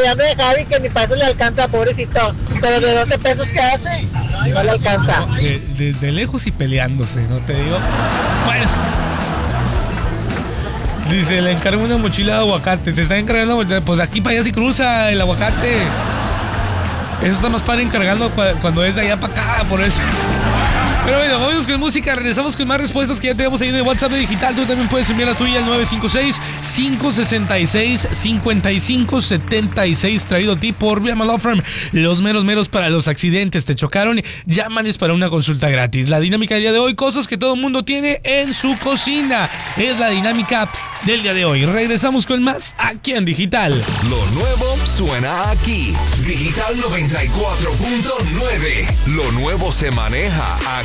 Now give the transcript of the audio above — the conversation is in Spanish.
apoyando de Javi, que ni para eso le alcanza, pobrecito. Pero de 12 pesos, ¿qué hace? No le alcanza. De lejos y peleándose, ¿no te digo? Bueno. Dice, le encargo una mochila de aguacate. Te está encargando, pues aquí para allá sí cruza el aguacate. Eso está más padre encargando cuando es de allá para acá, por eso. Pero bueno, vamos con música, regresamos con más respuestas que ya tenemos ahí de WhatsApp de Digital. Tú también puedes enviar la tuya al 956-566-5576, traído a ti por Via Law Firm. Los meros para los accidentes. ¿Te chocaron? Llámales para una consulta gratis. La dinámica del día de hoy, cosas que todo el mundo tiene en su cocina. Es la dinámica del día de hoy. Regresamos con más aquí en Digital. Lo nuevo suena aquí. Digital 94.9. Lo nuevo se maneja aquí.